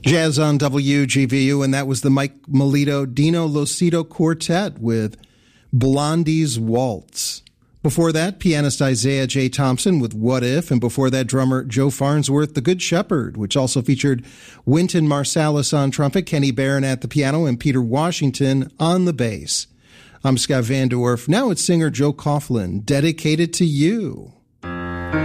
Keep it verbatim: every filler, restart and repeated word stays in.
Jazz on W G V U, and that was the Mike Melito Dino Locido Quartet with Blondie's Waltz. Before that, pianist Isaiah J. Thompson with What If, and before that, drummer Joe Farnsworth, The Good Shepherd, which also featured Wynton Marsalis on trumpet, Kenny Barron at the piano, and Peter Washington on the bass. I'm Scott Van Dorf. Now it's singer Joe Coughlin, Dedicated to You.